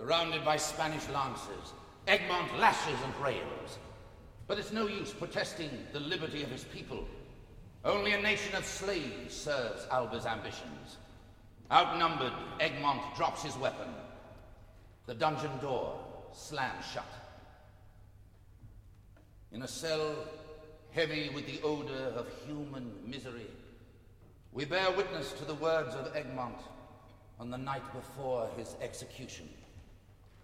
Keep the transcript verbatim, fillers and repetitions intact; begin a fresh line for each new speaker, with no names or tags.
surrounded by Spanish lancers. Egmont lashes and rails. But it's no use protesting the liberty of his people. Only a nation of slaves serves Alba's ambitions. Outnumbered, Egmont drops his weapon. The dungeon door slams shut. In a cell heavy with the odor of human misery, we bear witness to the words of Egmont on the night before his execution.